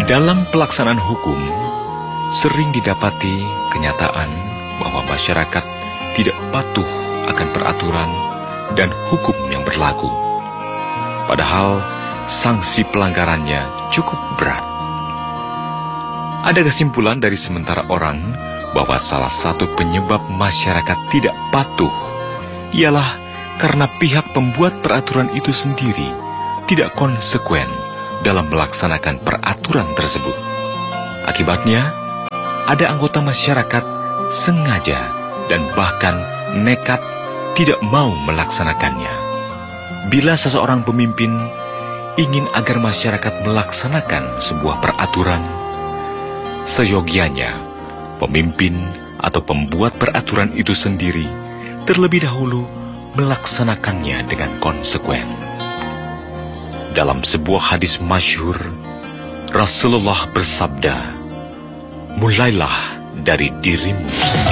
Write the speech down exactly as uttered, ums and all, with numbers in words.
Dalam pelaksanaan hukum, sering didapati kenyataan bahwa masyarakat tidak patuh akan peraturan dan hukum yang berlaku. Padahal, sanksi pelanggarannya cukup berat. Ada kesimpulan dari sementara orang bahwa salah satu penyebab masyarakat tidak patuh ialah karena pihak pembuat peraturan itu sendiri tidak konsekuen dalam melaksanakan peraturan tersebut. Akibatnya, ada anggota masyarakat sengaja dan bahkan nekat tidak mau melaksanakannya. Bila seseorang pemimpin ingin agar masyarakat melaksanakan sebuah peraturan, seyogianya pemimpin atau pembuat peraturan itu sendiri terlebih dahulu melaksanakannya dengan konsekuen. Dalam sebuah hadis masyhur, Rasulullah bersabda, "Mulailah dari dirimu."